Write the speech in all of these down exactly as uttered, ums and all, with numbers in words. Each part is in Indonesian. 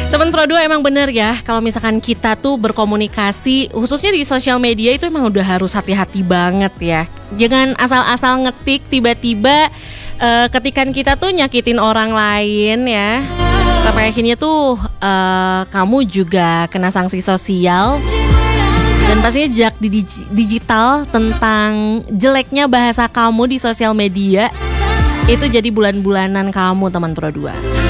Teman Pro dua emang bener ya, kalau misalkan kita tuh berkomunikasi, khususnya di sosial media itu emang udah harus hati-hati banget ya. Jangan asal-asal ngetik tiba-tiba uh, ketikan kita tuh nyakitin orang lain ya. Sampai akhirnya tuh uh, kamu juga kena sanksi sosial. Dan pastinya jejak di digital tentang jeleknya bahasa kamu di sosial media itu jadi bulan-bulanan kamu teman Pro dua.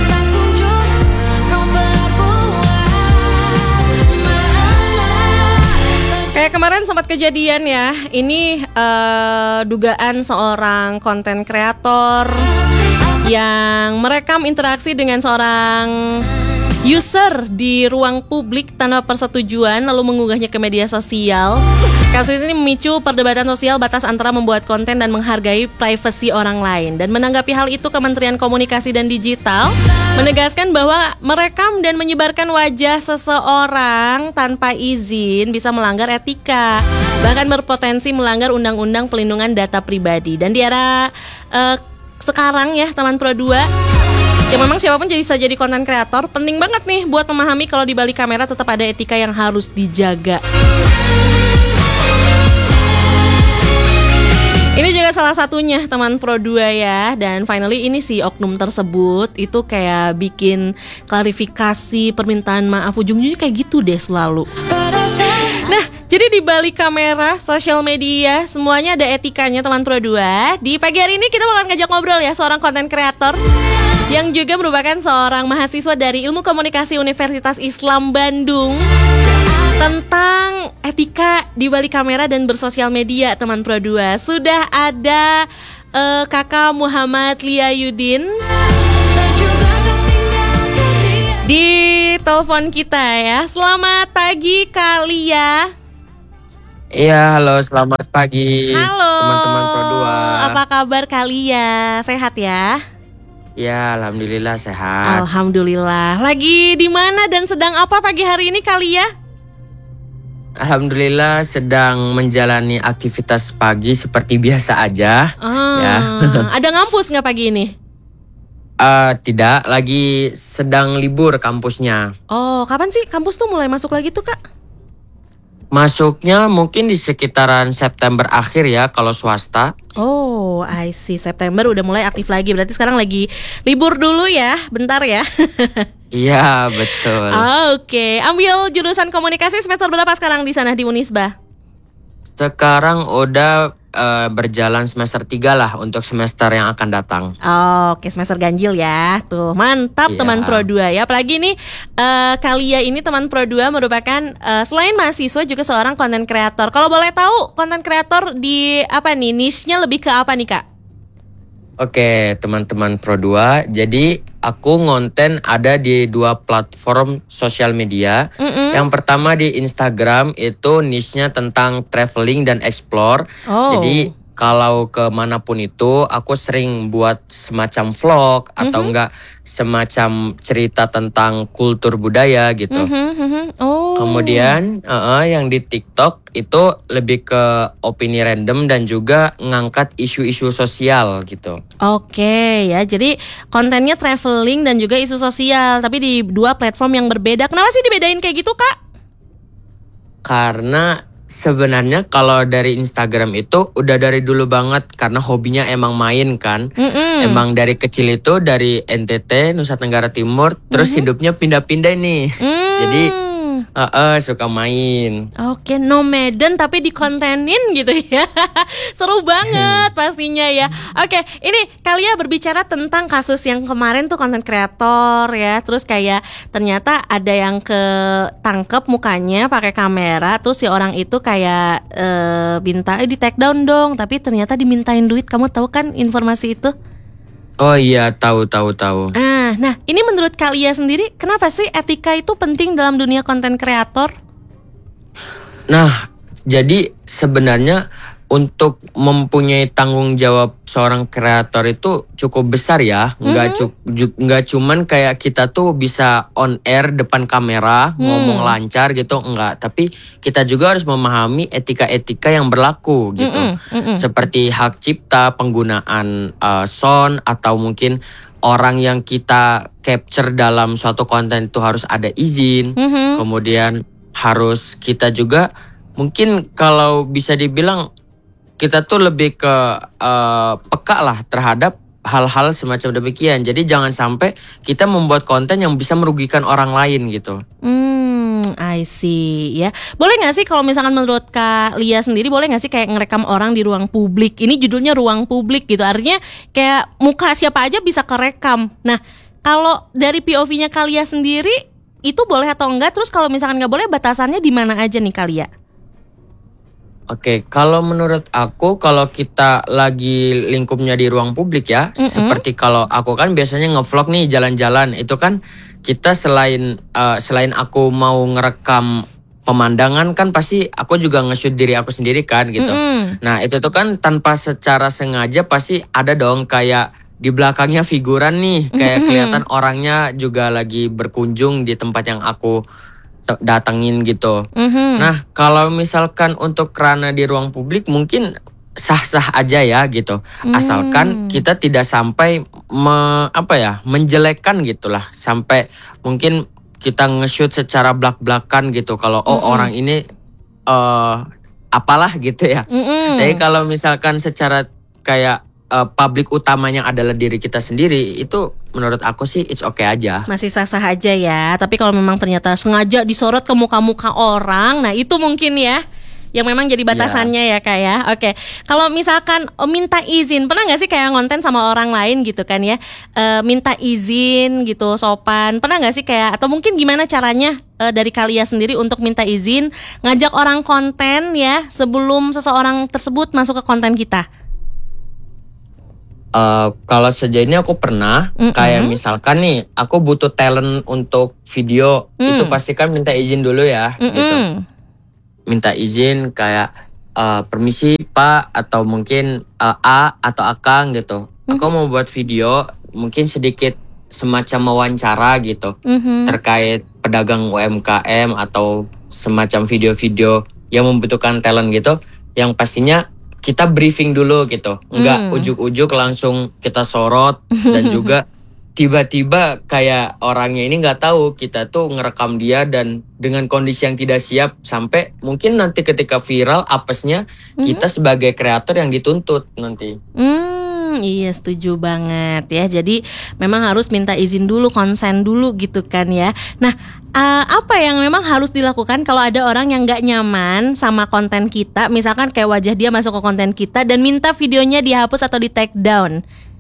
Kayak kemarin sempat kejadian ya, ini uh, dugaan seorang konten kreator yang merekam interaksi dengan seorang user di ruang publik tanpa persetujuan lalu mengunggahnya ke media sosial. Kasus ini memicu perdebatan sosial batas antara membuat konten dan menghargai privasi orang lain. Dan menanggapi hal itu, Kementerian Komunikasi dan Digital menegaskan bahwa merekam dan menyebarkan wajah seseorang tanpa izin bisa melanggar etika, bahkan berpotensi melanggar Undang-Undang Pelindungan Data Pribadi. Dan di era uh, sekarang ya teman Pro dua, ya memang siapapun jadi bisa jadi konten kreator, penting banget nih buat memahami kalau di balik kamera tetap ada etika yang harus dijaga. Ini juga salah satunya teman Pro dua ya. Dan finally ini si oknum tersebut itu kayak bikin klarifikasi, permintaan maaf, ujung-ujungnya kayak gitu deh selalu. Nah, jadi di balik kamera, sosial media, semuanya ada etikanya teman Pro dua. Di pagi hari ini kita bakalan ngajak ngobrol ya seorang konten kreator yang juga merupakan seorang mahasiswa dari Ilmu Komunikasi Universitas Islam Bandung, tentang etika di balik kamera dan bersosial media teman Pro dua. Sudah ada uh, Kakak Muhammad Liyayudin di telepon kita ya. Selamat pagi Kak Lia. Iya, halo, selamat pagi. Halo teman-teman Pro dua. Apa kabar Kak Lia? Sehat ya? Ya, alhamdulillah sehat. Alhamdulillah. Lagi di mana dan sedang apa pagi hari ini Kak Lia? Alhamdulillah sedang menjalani aktivitas pagi seperti biasa aja. Ah, ya. Ada ngampus nggak pagi ini? Uh, tidak, lagi sedang libur kampusnya. Oh, kapan sih kampus tuh mulai masuk lagi tuh Kak? Masuknya mungkin di sekitaran September akhir ya kalau swasta. Oh, I see. September udah mulai aktif lagi. Berarti sekarang lagi libur dulu ya, bentar ya. Iya, betul. Oke, okay. Ambil jurusan komunikasi semester berapa sekarang di sana di Unisba? Sekarang udah uh, berjalan semester tiga lah untuk semester yang akan datang. Oh, oke, okay. Semester ganjil ya. Tuh, mantap yeah. Teman Pro dua ya. Apalagi nih uh, Kak Lia ini teman Pro dua merupakan uh, selain mahasiswa juga seorang konten kreator. Kalau boleh tahu konten kreator di apa nih? Niche-nya lebih ke apa nih Kak? Oke, teman-teman Pro dua. Jadi aku ngonten ada di dua platform sosial media. Mm-mm. Yang pertama di Instagram itu niche-nya tentang traveling dan explore. Oh. Jadi kalau kemanapun itu aku sering buat semacam vlog atau mm-hmm. enggak semacam cerita tentang kultur budaya gitu. Mm-hmm. Oh. Kemudian uh, yang di TikTok itu lebih ke opini random dan juga ngangkat isu-isu sosial gitu. Oke ya, jadi kontennya traveling dan juga isu sosial, tapi di dua platform yang berbeda. Kenapa sih dibedain kayak gitu Kak? Karena sebenarnya kalau dari Instagram itu udah dari dulu banget karena hobinya emang main kan. Mm-mm. Emang dari kecil itu dari N T T Nusa Tenggara Timur, terus mm-hmm. hidupnya pindah-pindah nih. Mm. Jadi Uh, uh, suka main. Oke, nomaden tapi dikontenin gitu ya. Seru banget pastinya ya. Oke, ini Kalian berbicara tentang kasus yang kemarin tuh konten kreator ya. Terus kayak ternyata ada yang ketangkep mukanya pakai kamera. Terus si orang itu kayak uh, minta eh, di take down dong. Tapi ternyata dimintain duit. Kamu tahu kan informasi itu? Oh iya, tahu tahu tahu. Ah, nah ini menurut Kalian sendiri kenapa sih etika itu penting dalam dunia konten kreator? Nah, jadi sebenarnya untuk mempunyai tanggung jawab seorang kreator itu cukup besar ya. Nggak Mhm. cu- ju- nggak cuman kayak kita tuh bisa on air depan kamera Hmm. ngomong lancar gitu, enggak. Tapi kita juga harus memahami etika-etika yang berlaku gitu. Mm-mm, mm-mm. Seperti hak cipta, penggunaan uh, sound, atau mungkin orang yang kita capture dalam suatu konten itu harus ada izin. Mhm. Kemudian harus kita juga mungkin kalau bisa dibilang kita tuh lebih ke uh, peka lah terhadap hal-hal semacam demikian. Jadi jangan sampai kita membuat konten yang bisa merugikan orang lain gitu. Hmm, I see ya. Boleh nggak sih kalau misalkan menurut Kak Lia sendiri, boleh nggak sih kayak ngerekam orang di ruang publik? Ini judulnya ruang publik gitu, artinya kayak muka siapa aja bisa kerekam. Nah, kalau dari P O V-nya Kak Lia sendiri itu boleh atau enggak? Terus kalau misalkan nggak boleh, batasannya di mana aja nih Kak Lia? Oke, kalau menurut aku, kalau kita lagi lingkupnya di ruang publik ya, Mm-mm. seperti kalau aku kan biasanya ngevlog nih jalan-jalan, itu kan kita selain uh, selain aku mau ngerekam pemandangan kan pasti aku juga nge-shoot diri aku sendiri kan gitu. Mm-mm. Nah itu tuh kan tanpa secara sengaja pasti ada dong kayak di belakangnya figuran nih, kayak Mm-mm. kelihatan orangnya juga lagi berkunjung di tempat yang aku te- datengin gitu. Mhm. Nah, kalau misalkan untuk ranah di ruang publik mungkin sah-sah aja ya gitu. Asalkan Hmm. kita tidak sampai me- apa ya, menjelekkan gitulah. Sampai mungkin kita nge-shoot secara blak-blakan gitu. Kalau oh Mm-mm. orang ini eh apalah gitu ya. Mm-mm. Tapi kalau misalkan secara kayak eh, publik utamanya adalah diri kita sendiri, itu menurut aku sih it's okay aja. Masih sah-sah aja ya. Tapi kalau memang ternyata sengaja disorot ke muka-muka orang, nah itu mungkin ya yang memang jadi batasannya ya Kak ya. Oke, kalau misalkan oh, minta izin, pernah nggak sih kayak ngonten sama orang lain gitu kan ya, Eh, minta izin gitu sopan, pernah nggak sih kayak, atau mungkin gimana caranya eh, dari Kak Lia sendiri untuk minta izin ngajak orang konten ya sebelum seseorang tersebut masuk ke konten kita? Eh, kalau sejauh ini aku pernah Mm-mm. kayak misalkan nih aku butuh talent untuk video, Mm. itu pasti kan minta izin dulu ya gitu. Mm-mm. Minta izin kayak eh, permisi Pak, atau mungkin eh, A atau Akang gitu. Aku mau buat video mungkin sedikit semacam wawancara gitu Mhm. terkait pedagang U M K M atau semacam video-video yang membutuhkan talent gitu, yang pastinya kita briefing dulu gitu, nggak Hmm. ujuk-ujuk langsung kita sorot. Dan juga tiba-tiba kayak orangnya ini nggak tahu kita tuh ngerekam dia dan dengan kondisi yang tidak siap, sampai mungkin nanti ketika viral apesnya kita sebagai kreator yang dituntut nanti. Hmm, iya setuju banget ya. Jadi memang harus minta izin dulu, konsen dulu gitu kan ya. Nah, eh, apa yang memang harus dilakukan kalau ada orang yang nggak nyaman sama konten kita, misalkan kayak wajah dia masuk ke konten kita dan minta videonya dihapus atau di take down?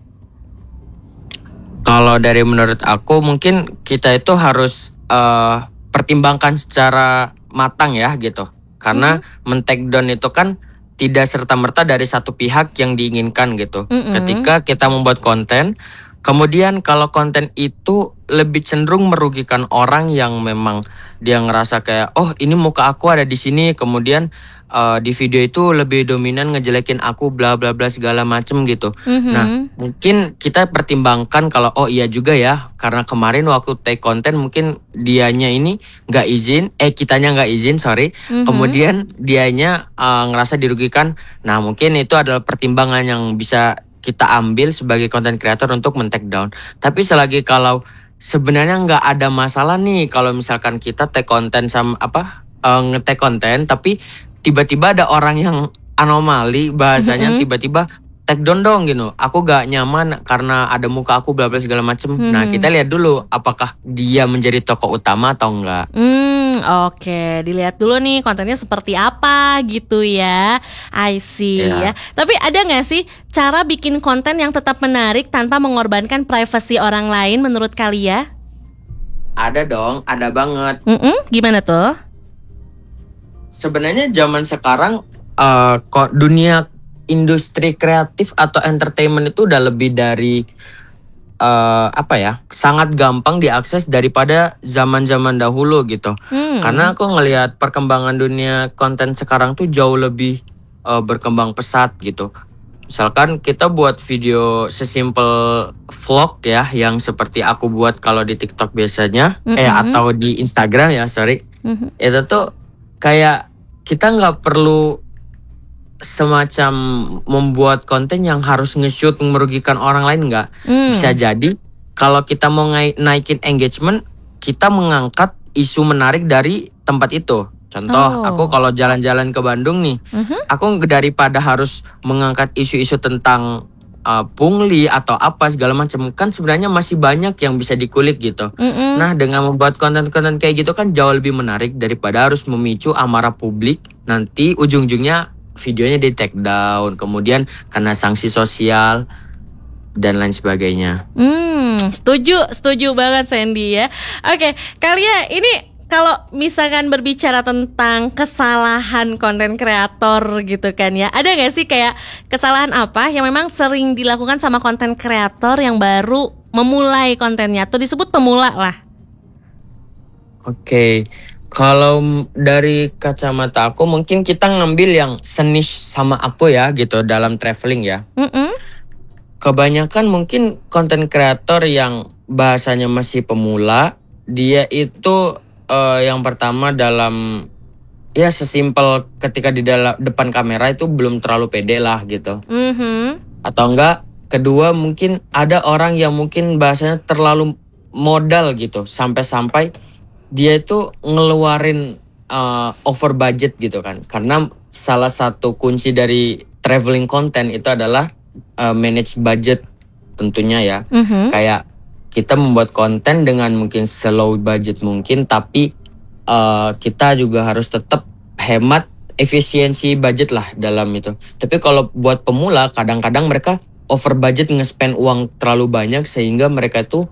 Kalau dari menurut aku mungkin kita itu harus eh, pertimbangkan secara matang ya gitu. Karena men-take down itu kan tidak serta-merta dari satu pihak yang diinginkan gitu. Mm-mm. Ketika kita membuat konten, kemudian kalau konten itu lebih cenderung merugikan orang yang memang dia ngerasa kayak oh ini muka aku ada di sini, kemudian eh, di video itu lebih dominan ngejelekin aku bla bla bla segala macem gitu. Mhm. Nah, mungkin kita pertimbangkan kalau oh iya juga ya, karena kemarin waktu take konten mungkin dianya ini nggak izin, eh kitanya nggak izin sorry, Mhm. kemudian dianya eh, ngerasa dirugikan. Nah mungkin itu adalah pertimbangan yang bisa kita ambil sebagai content creator untuk men-take down. Tapi selagi kalau sebenarnya nggak ada masalah nih kalau misalkan kita take konten sama apa eh, nge-take konten, tapi tiba-tiba ada orang yang anomali bahasanya, Mhm. tiba-tiba take down dong gitu. Aku gak nyaman karena ada muka aku bla bla segala macem. Nah Mhm. kita lihat dulu apakah dia menjadi tokoh utama atau enggak. Hmm, oke, dilihat dulu nih kontennya seperti apa gitu ya. I see Iya. ya. Tapi ada nggak sih cara bikin konten yang tetap menarik tanpa mengorbankan privasi orang lain menurut Kak Ada dong, ada banget. Mm-mm, gimana tuh? Sebenarnya zaman sekarang eh, kok dunia industri kreatif atau entertainment itu udah lebih dari eh, apa ya, sangat gampang diakses daripada zaman-zaman dahulu gitu. Hmm. Karena aku ngelihat perkembangan dunia konten sekarang tuh jauh lebih uh, berkembang pesat gitu. Misalkan kita buat video sesimpel vlog ya, yang seperti aku buat kalau di TikTok biasanya, mm-hmm. eh atau di Instagram ya, sorry. Mm-hmm. Itu tuh kayak kita nggak perlu semacam membuat konten yang harus nge-shoot merugikan orang lain, nggak. Mm. Bisa jadi kalau kita mau naikin engagement, kita mengangkat isu menarik dari tempat itu. Contoh, oh. aku kalau jalan-jalan ke Bandung nih, uh-huh. aku daripada harus mengangkat isu-isu tentang uh, pungli atau apa segala macam, kan sebenarnya masih banyak yang bisa dikulik gitu. Uh-uh. Nah, dengan membuat konten-konten kayak gitu kan jauh lebih menarik daripada harus memicu amarah publik. Nanti ujung-ujungnya videonya di take down, kemudian kena sanksi sosial dan lain sebagainya. Hmm, setuju, setuju banget Sandy ya. Oke, Kalia, ini kalau misalkan berbicara tentang kesalahan konten kreator gitu kan ya, ada gak sih kayak kesalahan apa yang memang sering dilakukan sama konten kreator yang baru memulai kontennya, atau disebut pemula lah? Oke, okay. Kalau dari kacamata aku mungkin kita ngambil yang senish sama aku ya gitu dalam traveling ya. Mm-mm. Kebanyakan mungkin konten kreator yang bahasanya masih pemula, dia itu Uh, yang pertama dalam ya sesimpel ketika di dalam depan kamera itu belum terlalu pede lah gitu. Mm-hmm. Atau enggak, kedua mungkin ada orang yang mungkin bahasanya terlalu modal gitu, sampai-sampai dia itu ngeluarin uh, over budget gitu kan. Karena salah satu kunci dari traveling content itu adalah uh, manage budget tentunya ya. Mm-hmm. Kayak kita membuat konten dengan mungkin slow budget mungkin, tapi uh, kita juga harus tetap hemat efisiensi budget lah dalam itu. Tapi kalau buat pemula, kadang-kadang mereka over budget nge-spend uang terlalu banyak sehingga mereka tuh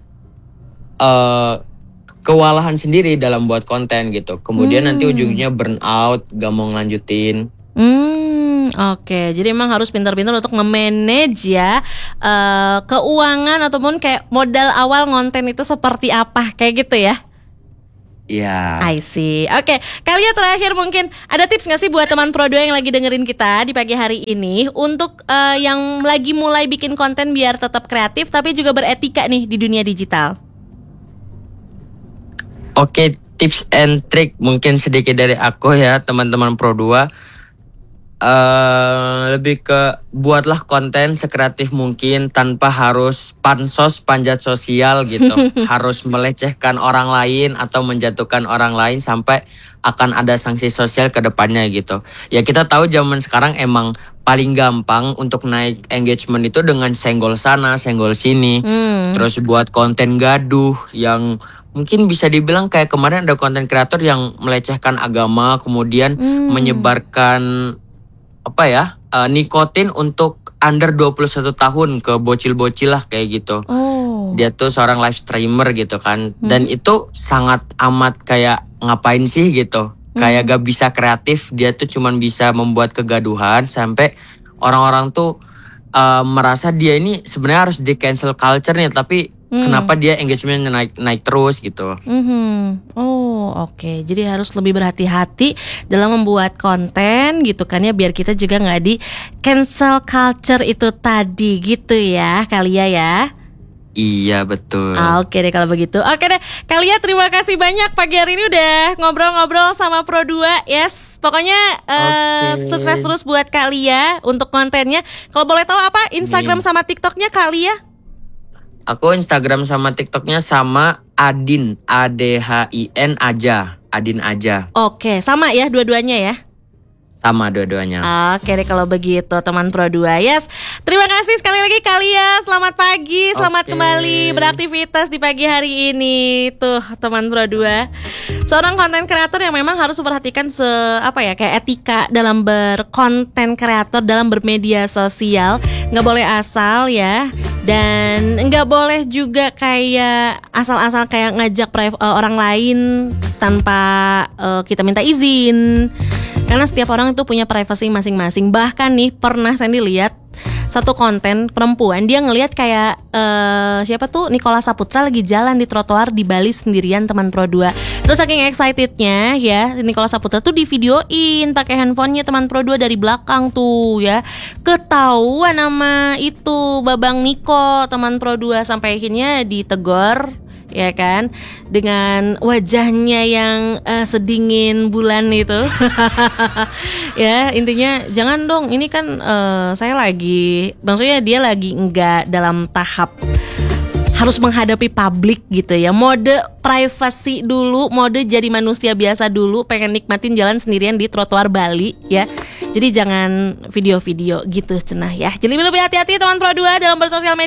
uh, kewalahan sendiri dalam buat konten gitu. Kemudian hmm. nanti ujungnya burn out, gak mau ngelanjutin. Hmm, oke. Okay. Jadi emang harus pintar-pintar untuk nge-manage ya uh, keuangan ataupun kayak modal awal konten itu seperti apa, kayak gitu ya? Iya. Yeah. I see. Oke, okay. Kalia, terakhir mungkin ada tips nggak sih buat teman Pro dua yang lagi dengerin kita di pagi hari ini untuk uh, yang lagi mulai bikin konten biar tetap kreatif tapi juga beretika nih di dunia digital? Oke, okay, tips and trick mungkin sedikit dari aku ya teman-teman Pro dua. Uh, lebih ke buatlah konten sekreatif mungkin tanpa harus pansos panjat sosial gitu. Harus melecehkan orang lain atau menjatuhkan orang lain sampai akan ada sanksi sosial ke depannya gitu. Ya kita tahu zaman sekarang emang paling gampang untuk naik engagement itu dengan senggol sana, senggol sini. Hmm. Terus buat konten gaduh yang mungkin bisa dibilang kayak kemarin ada konten kreator yang melecehkan agama, kemudian hmm. menyebarkan apa ya, uh, nikotin untuk under dua puluh satu tahun ke bocil-bocil lah kayak gitu. Oh. Dia tuh seorang live streamer gitu kan. Hmm. Dan itu sangat amat kayak ngapain sih gitu. Hmm. Kayak gak bisa kreatif, dia tuh cuman bisa membuat kegaduhan sampai orang-orang tuh uh, merasa dia ini sebenarnya harus di cancel culture nih, tapi hmm. kenapa dia engagementnya naik naik terus gitu. Hmm. Oh oke, okay. Jadi harus lebih berhati-hati dalam membuat konten gitu kan ya, biar kita juga nggak di cancel culture itu tadi gitu ya Kalia ya. Iya betul. Oke deh kalau begitu. Oke deh Kalia, terima kasih banyak pagi hari ini udah ngobrol-ngobrol sama Pro dua. Yes, pokoknya uh, okay. Sukses terus buat Kalia untuk kontennya. Kalau boleh tahu apa Instagram hmm. sama TikToknya Kalia? Aku Instagram sama TikToknya sama Adin, A D H I N aja, Adin aja. Oke, sama ya dua-duanya ya? Sama dua-duanya. Oke deh kalau begitu teman Pro dua. Yes, terima kasih sekali lagi Kalia. Selamat pagi, selamat Oke. kembali beraktivitas di pagi hari ini. Tuh teman Pro dua, seorang konten kreator yang memang harus memperhatikan se apa ya kayak etika dalam berkonten kreator, dalam bermedia sosial. Nggak boleh asal ya. Dan nggak boleh juga kayak asal-asal kayak ngajak priv- uh, orang lain tanpa uh, kita minta izin. Karena setiap orang itu punya privasi masing-masing. Bahkan nih pernah Sandy lihat satu konten perempuan, dia ngelihat kayak uh, siapa tuh Nicholas Saputra lagi jalan di trotoar di Bali sendirian teman Pro dua. Terus saking excitednya ya, Nicholas Saputra tuh di videoin pakai handphonenya teman Pro dua dari belakang tuh ya. Ketahuan nama itu Babang Niko teman Pro dua, sampai akhirnya ditegor ya kan, dengan wajahnya yang uh, sedingin bulan itu. Ya intinya jangan dong, ini kan uh, saya lagi, maksudnya dia lagi enggak dalam tahap harus menghadapi publik gitu ya. Mode privacy dulu, mode jadi manusia biasa dulu, pengen nikmatin jalan sendirian di trotoar Bali ya. Jadi jangan video-video gitu cenah ya. Jadi lebih hati-hati teman Pro dua dalam bersosial media.